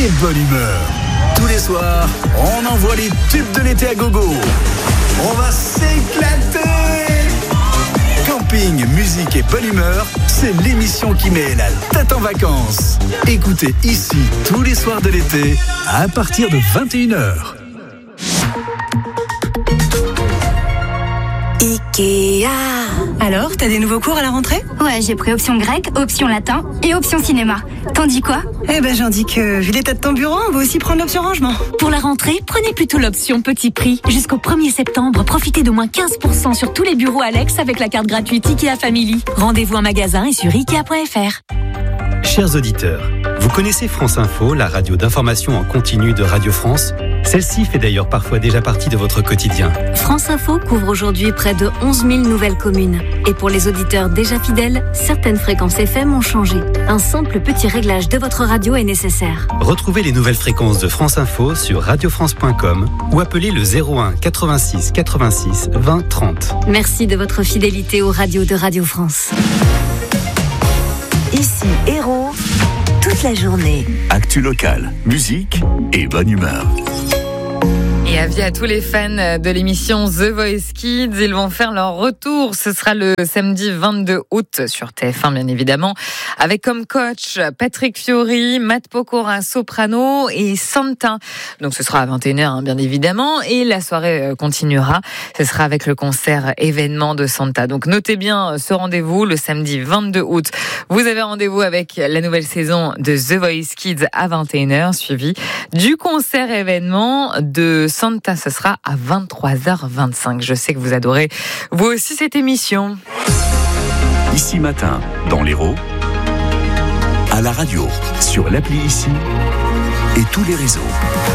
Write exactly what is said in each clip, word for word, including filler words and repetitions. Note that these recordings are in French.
et bonne humeur. Tous les soirs, on envoie les tubes de l'été à gogo. On va s'éclater. Camping, musique et bonne humeur, c'est l'émission qui met la tête en vacances. Écoutez ici tous les soirs de l'été à partir de vingt et une heures. Ikea. Alors, t'as des nouveaux cours à la rentrée ? Ouais, j'ai pris option grec, option latin et option cinéma. T'en dis quoi ? Eh ben, j'en dis que, vu l'état de ton bureau, on va aussi prendre l'option rangement. Pour la rentrée, prenez plutôt l'option petit prix. Jusqu'au premier septembre, profitez d'au moins quinze pour cent sur tous les bureaux Alex avec la carte gratuite Ikea Family. Rendez-vous en magasin et sur ikea point f r. Chers auditeurs, vous connaissez France Info, la radio d'information en continu de Radio France ? Celle-ci fait d'ailleurs parfois déjà partie de votre quotidien. France Info couvre aujourd'hui près de onze mille nouvelles communes. Et pour les auditeurs déjà fidèles, certaines fréquences F M ont changé. Un simple petit réglage de votre radio est nécessaire. Retrouvez les nouvelles fréquences de France Info sur radio france point com ou appelez le zéro un quatre-vingt-six quatre-vingt-six vingt trente. Merci de votre fidélité aux radios de Radio France. Ici Héros, toute la journée. Actu locale, musique et bonne humeur. Et avis à tous les fans de l'émission The Voice Kids, ils vont faire leur retour. Ce sera le samedi vingt-deux août sur T F un, bien évidemment, avec comme coach Patrick Fiori, Matt Pokora, soprano et Santa. Donc ce sera à vingt et une heures, hein, bien évidemment, et la soirée continuera. Ce sera avec le concert événement de Santa. Donc notez bien ce rendez-vous, le samedi vingt-deux août. Vous avez rendez-vous avec la nouvelle saison de The Voice Kids à vingt et une heures, suivi du concert événement de Santa. Ce sera à vingt-trois heures vingt-cinq. Je sais que vous adorez vous aussi cette émission. Ici matin, dans l'Hérault, à la radio, sur l'appli Ici et tous les réseaux.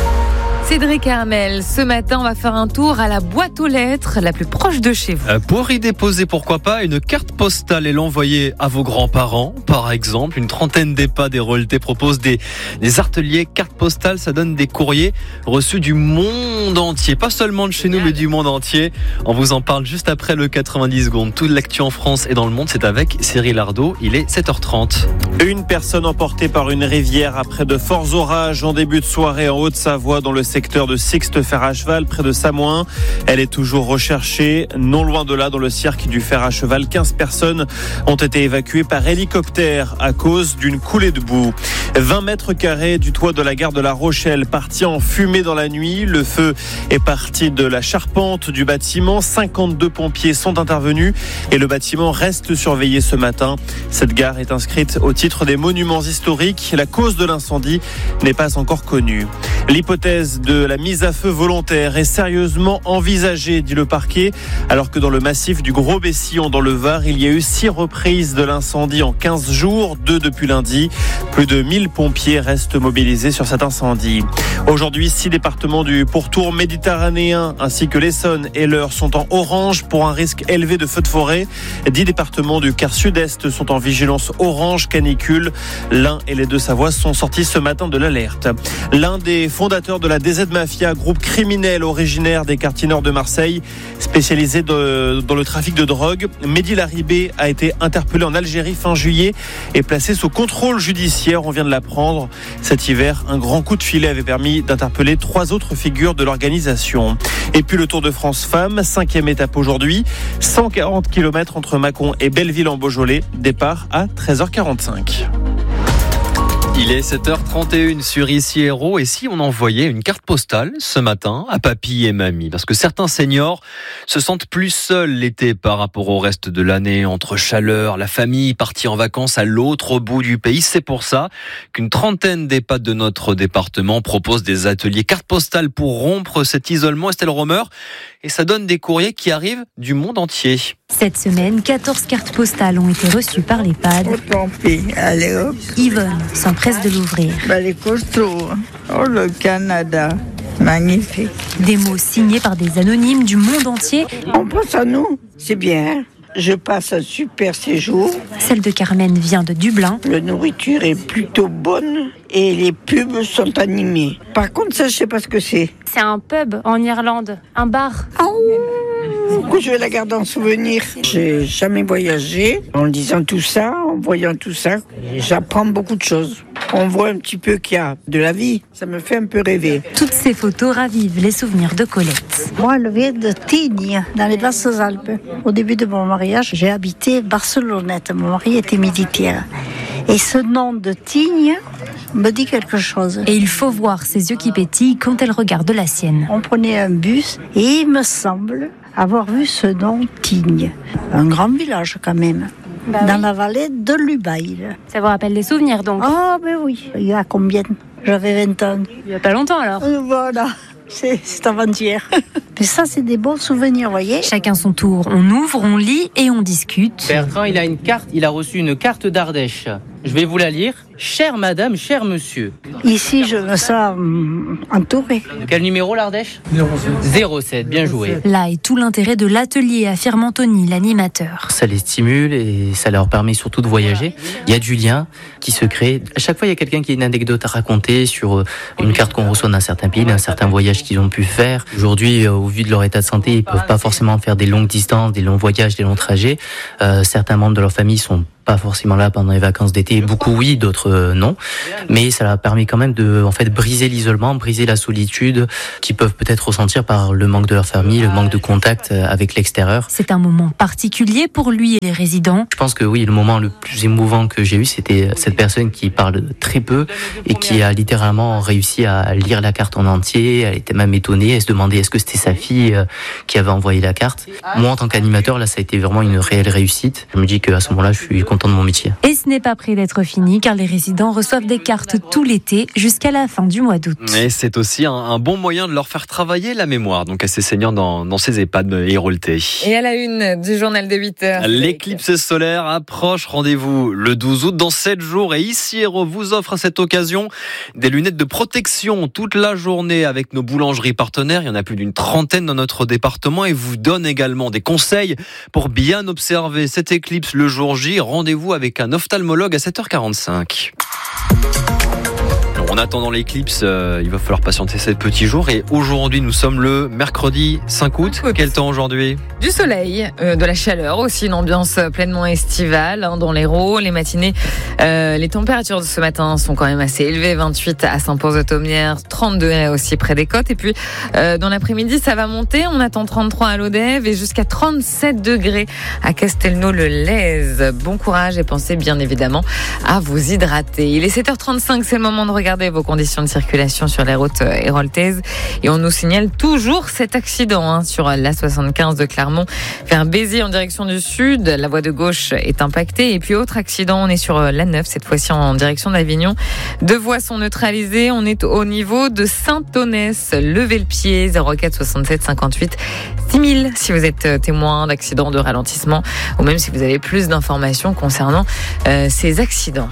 Cédric Armel, ce matin, on va faire un tour à la boîte aux lettres la plus proche de chez vous. Euh, pour y déposer, pourquoi pas, une carte postale et l'envoyer à vos grands-parents, par exemple. Une trentaine d'EHPAD et Roleté proposent des, des ateliers cartes postales. Ça donne des courriers reçus du monde entier. Pas seulement de chez nous, mais du monde entier. On vous en parle juste après le quatre-vingt-dix secondes. Toute l'actu en France et dans le monde, c'est avec Cyril Ardo. Il est sept heures trente. Une personne emportée par une rivière après de forts orages en début de soirée en Haute-Savoie dans le secteur de Sixte Fer à Cheval près de Samoin. Elle est toujours recherchée. Non loin de là, dans le cirque du Fer à Cheval, quinze personnes ont été évacuées par hélicoptère à cause d'une coulée de boue. vingt mètres carrés du toit de la gare de La Rochelle parti en fumée dans la nuit. Le feu est parti de la charpente du bâtiment. cinquante-deux pompiers sont intervenus et le bâtiment reste surveillé ce matin. Cette gare est inscrite au titre des monuments historiques. La cause de l'incendie n'est pas encore connue. L'hypothèse de la mise à feu volontaire est sérieusement envisagée, dit le parquet, alors que dans le massif du Gros-Bessillon dans le Var, il y a eu six reprises de l'incendie en quinze jours, deux depuis lundi. Plus de mille pompiers restent mobilisés sur cet incendie. Aujourd'hui, six départements du pourtour méditerranéen ainsi que l'Essonne et l'Eure sont en orange pour un risque élevé de feux de forêt. dix départements du quart sud-est sont en vigilance orange canicule. L'Ain et les Deux-Savoies sont sortis ce matin de l'alerte. L'un des fondateurs de la D Z Mafia, groupe criminel originaire des quartiers nord de Marseille, spécialisé de, dans le trafic de drogue, Mehdi Laribé a été interpellé en Algérie fin juillet et placé sous contrôle judiciaire. On vient de l'apprendre. Cet hiver, un grand coup de filet avait permis d'interpeller trois autres figures de l'organisation. Et puis le Tour de France Femmes, cinquième étape aujourd'hui, cent quarante kilomètres entre Mâcon et Belleville en Beaujolais, départ à treize heures quarante-cinq. Il est sept heures trente et une sur Ici Héros. Et si on envoyait une carte postale ce matin à papy et mamie? Parce que certains seniors se sentent plus seuls l'été par rapport au reste de l'année, entre chaleur, la famille partie en vacances à l'autre bout du pays. C'est pour ça qu'une trentaine d'EHPAD de notre département propose des ateliers cartes postales pour rompre cet isolement. Estelle Romer, et ça donne des courriers qui arrivent du monde entier. Cette semaine, quatorze cartes postales ont été reçues par l'EHPAD. Oh, tant pis, allez hop. Yvonne s'empresse de l'ouvrir. Bah, les costauds. Oh, le Canada. Magnifique. Des mots signés par des anonymes du monde entier. On pense à nous, c'est bien. Je passe un super séjour. Celle de Carmen vient de Dublin. La nourriture est plutôt bonne et les pubs sont animées. Par contre, ça, je sais pas ce que c'est. C'est un pub en Irlande, un bar. Oh, pourquoi je vais la garder en souvenir? J'ai jamais voyagé. En lisant tout ça, en voyant tout ça, j'apprends beaucoup de choses. On voit un petit peu qu'il y a de la vie. Ça me fait un peu rêver. Toutes ces photos ravivent les souvenirs de Colette. Moi, elle vient de Tignes, dans les Basses-Alpes. Au début de mon mariage, j'ai habité Barcelonnette. Mon mari était militaire. Et ce nom de Tignes me dit quelque chose. Et il faut voir ses yeux qui pétillent quand elle regarde la sienne. On prenait un bus et il me semble avoir vu ce nom Tignes. Un grand village quand même. Bah dans oui. La vallée de l'Ubaï. Ça vous rappelle des souvenirs donc? Ah ben oui, il y a combien? J'avais vingt ans. Il n'y a pas longtemps alors? euh, Voilà, c'est, c'est avant-hier. Mais ça c'est des bons souvenirs, vous voyez. Chacun son tour, on ouvre, on lit et on discute. Bertrand il a une carte, il a reçu une carte d'Ardèche. Je vais vous la lire. Chère madame, cher monsieur. Ici, je me sens hum, entourée. De quel numéro l'Ardèche? zéro sept, bien joué. Là est tout l'intérêt de l'atelier, affirme Anthony, l'animateur. Ça les stimule et ça leur permet surtout de voyager. Il y a du lien qui se crée. À chaque fois, il y a quelqu'un qui a une anecdote à raconter sur une carte qu'on reçoit d'un certain pays, d'un certain voyage qu'ils ont pu faire. Aujourd'hui, au vu de leur état de santé, ils peuvent pas forcément faire des longues distances, des longs voyages, des longs trajets. Euh, certains membres de leur famille sont pas forcément là pendant les vacances d'été, beaucoup oui, d'autres euh, non, mais ça leur permet quand même de en fait briser l'isolement, briser la solitude qu'ils peuvent peut-être ressentir par le manque de leur famille, le manque de contact avec l'extérieur. C'est un moment particulier pour lui et les résidents. Je pense que oui, le moment le plus émouvant que j'ai eu, c'était cette personne qui parle très peu et qui a littéralement réussi à lire la carte en entier. Elle était même étonnée, elle se demandait est-ce que c'était sa fille qui avait envoyé la carte. Moi en tant qu'animateur, là ça a été vraiment une réelle réussite. Je me dis qu'à ce moment-là, je suis content de mon métier. Et ce n'est pas près d'être fini car les résidents reçoivent des cartes tout l'été jusqu'à la fin du mois d'août. Et c'est aussi un, un bon moyen de leur faire travailler la mémoire, donc à ces seniors dans, dans ces EHPAD héraultais. Et à la une du journal de huit heures. L'éclipse solaire approche, rendez-vous le douze août dans sept jours et ici Hérault vous offre à cette occasion des lunettes de protection toute la journée avec nos boulangeries partenaires. Il y en a plus d'une trentaine dans notre département et vous donne également des conseils pour bien observer cette éclipse le jour J. Rendez-vous avec un ophtalmologue à sept heures quarante-cinq. En attendant l'éclipse, euh, il va falloir patienter sept petits jours. Et aujourd'hui, nous sommes le mercredi cinq août. Quel temps aujourd'hui? Du soleil, euh, de la chaleur aussi, une ambiance pleinement estivale hein, dans l'Hérault. Les matinées, euh, les températures de ce matin sont quand même assez élevées. vingt-huit à Saint-Pons-de-Thomières, trente degrés aussi près des côtes. Et puis, euh, dans l'après-midi, ça va monter. On attend trente-trois à Lodève et jusqu'à trente-sept degrés à Castelnau-le-Lez. Bon courage et pensez bien évidemment à vous hydrater. Il est sept heures trente-cinq, c'est le moment de regarder vos conditions de circulation sur les routes héraultaises et on nous signale toujours cet accident hein, sur l'A soixante-quinze de Clermont vers Béziers en direction du sud. La voie de gauche est impactée et puis autre accident, on est sur l'A neuf cette fois-ci en direction d'Avignon. Deux voies sont neutralisées, on est au niveau de Saint-Onès. Levez le pied, zéro quatre soixante-sept cinquante-huit six mille si vous êtes témoin d'accidents, de ralentissement ou même si vous avez plus d'informations concernant euh, ces accidents.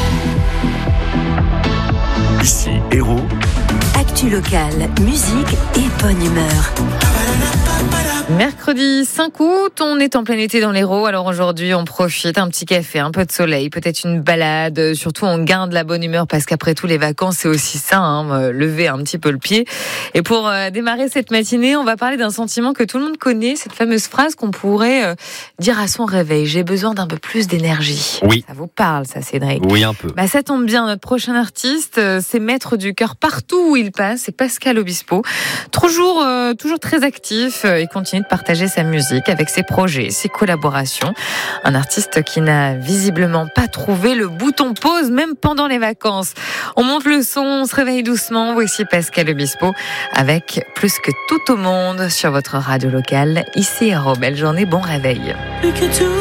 Ici, Hérault. Actu locale, musique et bonne humeur. Mercredi cinq août, on est en plein été dans l'Hérault. Alors aujourd'hui, on profite, un petit café, un peu de soleil, peut-être une balade. Surtout, on garde la bonne humeur parce qu'après tout, les vacances, c'est aussi ça, hein, lever un petit peu le pied. Et pour euh, démarrer cette matinée, on va parler d'un sentiment que tout le monde connaît, cette fameuse phrase qu'on pourrait euh, dire à son réveil. J'ai besoin d'un peu plus d'énergie. Oui. Ça vous parle, ça, Cédric? Oui, un peu. Bah, ça tombe bien. Notre prochain artiste, euh, c'est maître du cœur partout où il passe. C'est Pascal Obispo. Toujours, euh, toujours très actif. Euh, il continue de partager sa musique avec ses projets, ses collaborations. Un artiste qui n'a visiblement pas trouvé le bouton pause même pendant les vacances. On monte le son, on se réveille doucement. Voici Pascal Obispo avec Plus que tout au monde sur votre radio locale. Ici Hérault, belle journée, bon réveil.